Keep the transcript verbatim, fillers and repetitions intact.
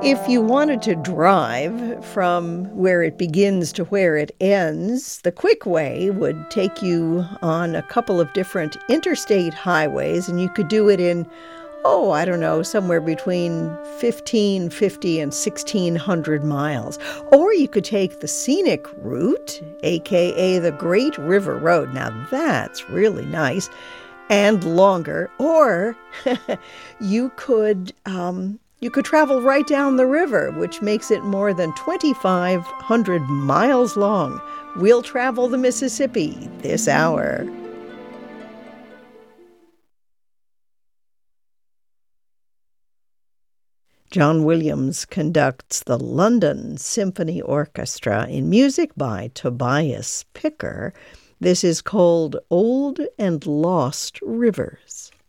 If you wanted to drive from where it begins to where it ends, the quick way would take you on a couple of different interstate highways, and you could do it in, oh, I don't know, somewhere between fifteen fifty and sixteen hundred miles. Or you could take the scenic route, aka the Great River Road. Now that's really nice and longer. Or you could um, you could travel right down the river, which makes it more than twenty-five hundred miles long. We'll travel the Mississippi this hour. John Williams conducts the London Symphony Orchestra in music by Tobias Picker. This is called Old and Lost Rivers.